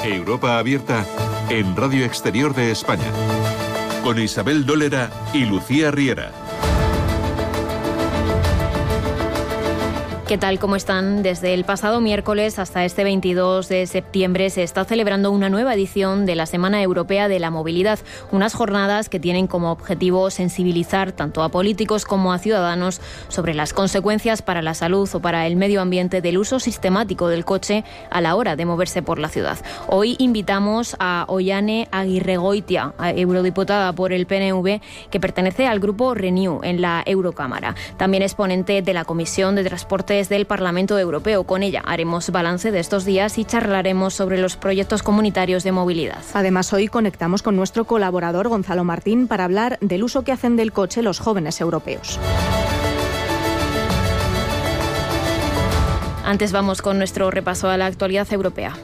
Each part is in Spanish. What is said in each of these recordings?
Europa Abierta en Radio Exterior de España, con Isabel Dólera y Lucía Riera. ¿Qué tal? ¿Cómo están? Desde el pasado miércoles hasta este 22 de septiembre se está celebrando una nueva edición de la Semana Europea de la Movilidad, unas jornadas que tienen como objetivo sensibilizar tanto a políticos como a ciudadanos sobre las consecuencias para la salud o para el medio ambiente del uso sistemático del coche a la hora de moverse por la ciudad. Hoy invitamos a Oihane Agirregoitia, eurodiputada por el PNV, que pertenece al grupo Renew en la Eurocámara. También es ponente de la Comisión de Transportes del Parlamento Europeo. Con ella haremos balance de estos días y charlaremos sobre los proyectos comunitarios de movilidad. Además, hoy conectamos con nuestro colaborador Gonzalo Martín para hablar del uso que hacen del coche los jóvenes europeos. Antes vamos con nuestro repaso a la actualidad europea.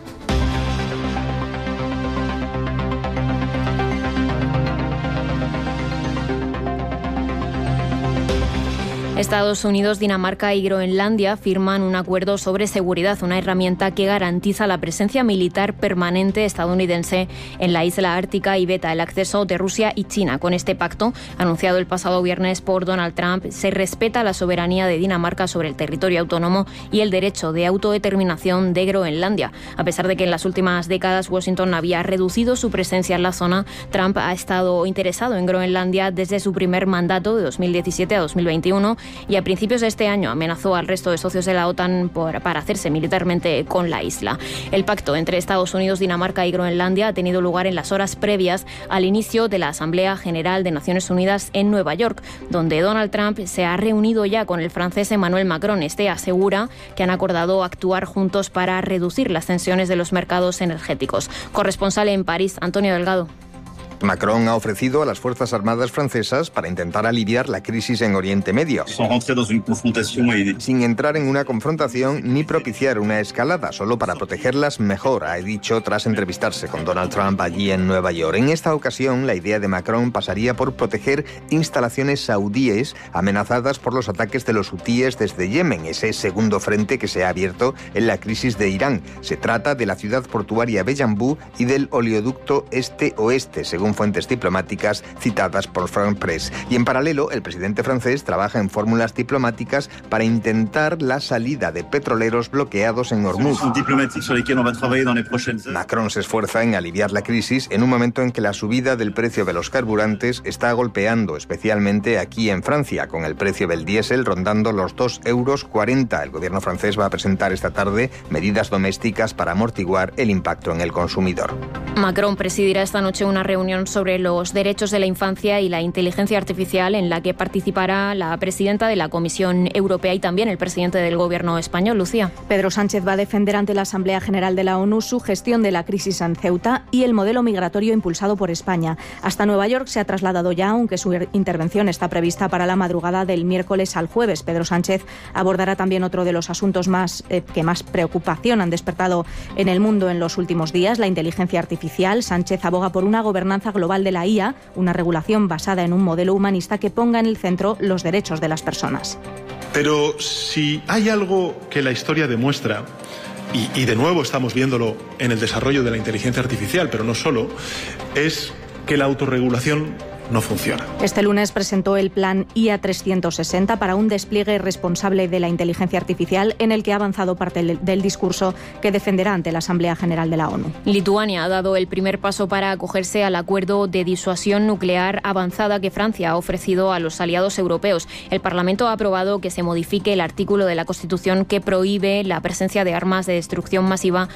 Estados Unidos, Dinamarca y Groenlandia firman un acuerdo sobre seguridad, una herramienta que garantiza la presencia militar permanente estadounidense en la isla ártica y veta el acceso de Rusia y China. Con este pacto, anunciado el pasado viernes por Donald Trump, se respeta la soberanía de Dinamarca sobre el territorio autónomo y el derecho de autodeterminación de Groenlandia. A pesar de que en las últimas décadas Washington había reducido su presencia en la zona, Trump ha estado interesado en Groenlandia desde su primer mandato de 2017 a 2021 y a principios de este año amenazó al resto de socios de la OTAN para hacerse militarmente con la isla. El pacto entre Estados Unidos, Dinamarca y Groenlandia ha tenido lugar en las horas previas al inicio de la Asamblea General de Naciones Unidas en Nueva York, donde Donald Trump se ha reunido ya con el francés Emmanuel Macron. Este asegura que han acordado actuar juntos para reducir las tensiones de los mercados energéticos. Corresponsal en París, Antonio Delgado. Macron ha ofrecido a las Fuerzas Armadas francesas para intentar aliviar la crisis en Oriente Medio, sin entrar en una confrontación ni propiciar una escalada, solo para protegerlas mejor, ha dicho tras entrevistarse con Donald Trump allí en Nueva York. En esta ocasión, la idea de Macron pasaría por proteger instalaciones saudíes amenazadas por los ataques de los hutíes desde Yemen, ese segundo frente que se ha abierto en la crisis de Irán. Se trata de la ciudad portuaria de Yanbu y del oleoducto este-oeste, según fuentes diplomáticas citadas por France Press. Y en paralelo, el presidente francés trabaja en fórmulas diplomáticas para intentar la salida de petroleros bloqueados en Hormuz. Macron se esfuerza en aliviar la crisis en un momento en que la subida del precio de los carburantes está golpeando especialmente aquí en Francia, con el precio del diésel rondando los 2,40 €. El gobierno francés va a presentar esta tarde medidas domésticas para amortiguar el impacto en el consumidor. Macron presidirá esta noche una reunión sobre los derechos de la infancia y la inteligencia artificial en la que participará la presidenta de la Comisión Europea y también el presidente del Gobierno español, Lucía. Pedro Sánchez va a defender ante la Asamblea General de la ONU su gestión de la crisis en Ceuta y el modelo migratorio impulsado por España. Hasta Nueva York se ha trasladado ya, aunque su intervención está prevista para la madrugada del miércoles al jueves. Pedro Sánchez abordará también otro de los asuntos que más preocupación han despertado en el mundo en los últimos días, la inteligencia artificial. Sánchez aboga por una gobernanza global de la IA, una regulación basada en un modelo humanista que ponga en el centro los derechos de las personas. Pero si hay algo que la historia demuestra, y de nuevo estamos viéndolo en el desarrollo de la inteligencia artificial, pero no solo, es que la autorregulación no funciona. Este lunes presentó el plan IA 360 para un despliegue responsable de la inteligencia artificial, en el que ha avanzado parte del discurso que defenderá ante la Asamblea General de la ONU. Lituania ha dado el primer paso para acogerse al acuerdo de disuasión nuclear avanzada que Francia ha ofrecido a los aliados europeos. El Parlamento ha aprobado que se modifique el artículo de la Constitución que prohíbe la presencia de armas de destrucción masiva